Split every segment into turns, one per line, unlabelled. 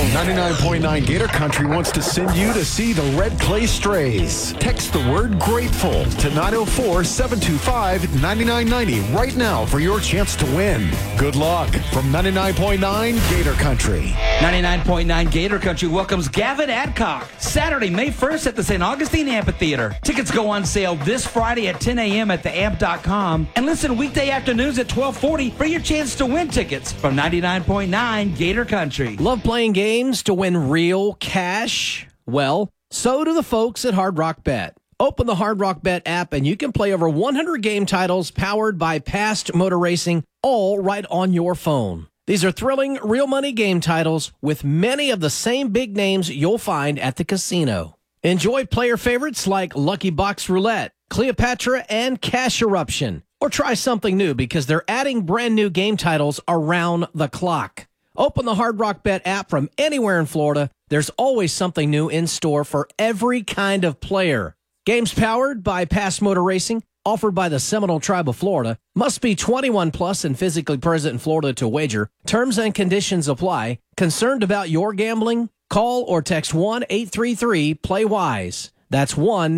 99.9 Gator Country wants to send you to see the Red Clay Strays. Text the word grateful to 904-725-9990 right now for your chance to win. Good luck from 99.9 Gator Country.
99.9 Gator Country welcomes Gavin Adcock Saturday, May 1st at the St. Augustine Amphitheater. Tickets go on sale this Friday at 10 a.m. at theamp.com. And listen weekday afternoons at 12:40 for your chance to win tickets from 99.9 Gator Country.
Love playing games to win real cash? Well, so do the folks at Hard Rock Bet. Open the Hard Rock Bet app and you can play over 100 game titles powered by past motor racing, all right on your phone. These are thrilling, real money game titles with many of the same big names you'll find at the casino. Enjoy player favorites like Lucky Box Roulette, Cleopatra, and Cash Eruption. Or try something new because they're adding brand new game titles around the clock. Open the Hard Rock Bet app from anywhere in Florida. There's always something new in store for every kind of player. Games powered by Past Motor Racing, offered by the Seminole Tribe of Florida. Must be 21 plus and physically present in Florida to wager. Terms and conditions apply. Concerned about your gambling? Call or text 1-833-PLAY-WISE. That's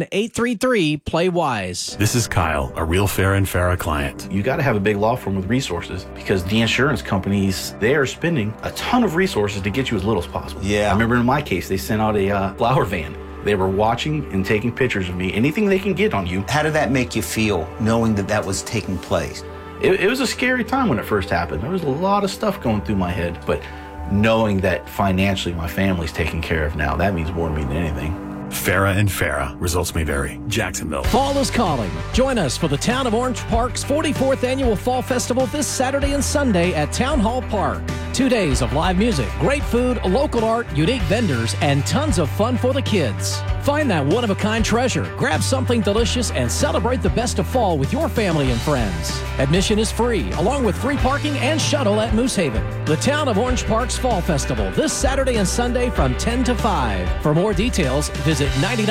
1-833-PLAY-WISE.
This is Kyle, a real Farah and Farah client.
You got to have a big law firm with resources because the insurance companies, they are spending a ton of resources to get you as little as possible.
Yeah.
I remember in my case, they sent out a flower van. They were watching and taking pictures of me. Anything they can get on you.
How did that make you feel, knowing that that was taking place?
It was a scary time when it first happened. There was a lot of stuff going through my head, but knowing that financially my family's taken care of now, that means more to me than anything.
Farah and Farah. Results may vary. Jacksonville.
Fall is calling. Join us for the Town of Orange Park's 44th Annual Fall Festival this Saturday and Sunday at Town Hall Park. 2 days of live music, great food, local art, unique vendors, and tons of fun for the kids. Find that one-of-a-kind treasure, grab something delicious, and celebrate the best of fall with your family and friends. Admission is free, along with free parking and shuttle at Moose Haven. The Town of Orange Park's Fall Festival this Saturday and Sunday from 10 to 5. For more details, visit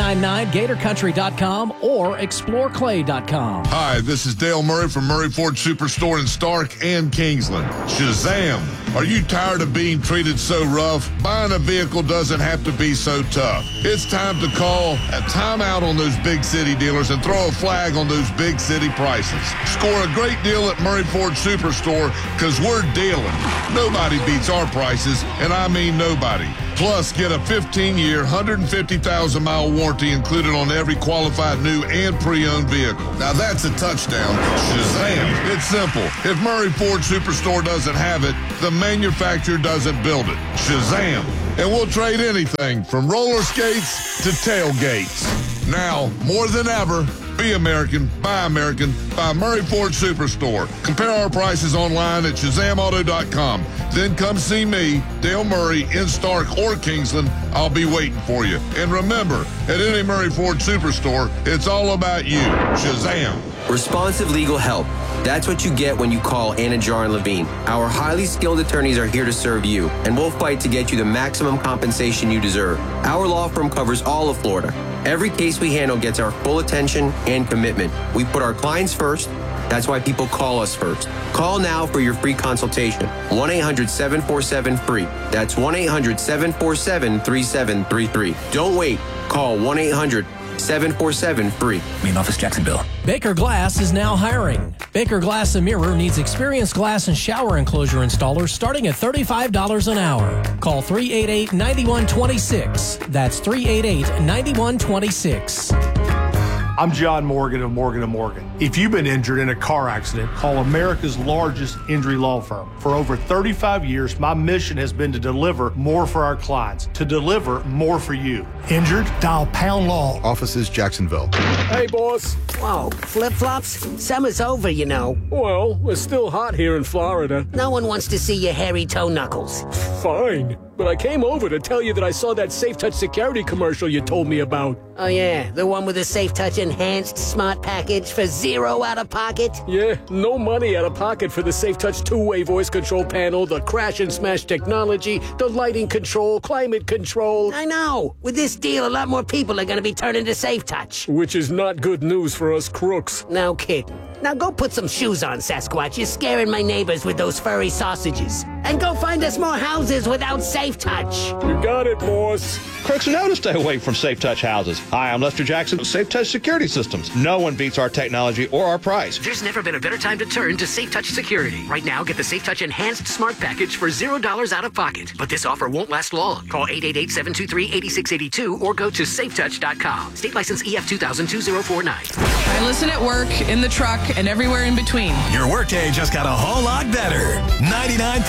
999gatorcountry.com or exploreclay.com.
Hi, this is Dale Murray from Murray Ford Superstore in Stark and Kingsland. Shazam! Are you tired of being treated so rough? Buying a vehicle doesn't have to be so tough. It's time to call a timeout on those big city dealers and throw a flag on those big city prices. Score a great deal at Murray Ford Superstore because we're dealing. Nobody beats our prices, and I mean nobody. Plus, get a 15-year, 150,000-mile warranty included on every qualified new and pre-owned vehicle. Now that's a touchdown. Shazam! It's simple. If Murray Ford Superstore doesn't have it, the manufacturer doesn't build it. Shazam! And we'll trade anything from roller skates to tailgates. Now, more than ever, be American, buy Murray Ford Superstore. Compare our prices online at ShazamAuto.com. Then come see me, Dale Murray, in Stark or Kingsland. I'll be waiting for you. And remember, at any Murray Ford Superstore, it's all about you. Shazam.
Responsive legal help. That's what you get when you call Anna Jar and Levine. Our highly skilled attorneys are here to serve you, and we'll fight to get you the maximum compensation you deserve. Our law firm covers all of Florida. Every case we handle gets our full attention and commitment. We put our clients first. That's why people call us first. Call now for your free consultation. 1-800-747-FREE. That's 1-800-747-3733. Don't wait. Call 1-800-747-FREE.
Main office, Jacksonville.
Baker Glass is now hiring. Baker Glass and Mirror needs experienced glass and shower enclosure installers starting at $35 an hour. Call 388-9126. That's 388-9126.
I'm John Morgan of Morgan & Morgan. If you've been injured in a car accident, call America's largest injury law firm. For over 35 years, my mission has been to deliver more for our clients, to deliver more for you. Injured? Dial Pound Law.
Offices, Jacksonville.
Hey, boss.
Whoa, flip-flops? Summer's over, you know.
Well, we're still hot here in Florida.
No one wants to see your hairy toe knuckles.
Fine. But I came over to tell you that I saw that Safe Touch security commercial you told me about.
Oh, yeah, the one with the Safe Touch enhanced smart package for $0 out of pocket?
Yeah, no money out of pocket for the Safe Touch two-way voice control panel, the crash and smash technology, the lighting control, climate control.
I know. With this deal, a lot more people are going to be turning to Safe Touch.
Which is not good news for us crooks.
No kidding. Now go put some shoes on, Sasquatch. You're scaring my neighbors with those furry sausages. And go find us more houses without Safe Touch.
You got it, boss.
Crooks know to stay away from Safe Touch houses. Hi, I'm Lester Jackson of Safe Touch Security Systems. No one beats our technology or our price.
There's never been a better time to turn to Safe Touch Security. Right now, get the Safe Touch Enhanced Smart Package for $0 out of pocket. But this offer won't last long. Call 888-723-8682 or go to safetouch.com. State license EF 2000-2049.
I listen at work, in the truck, and everywhere in between.
Your workday just got a whole lot better. 99.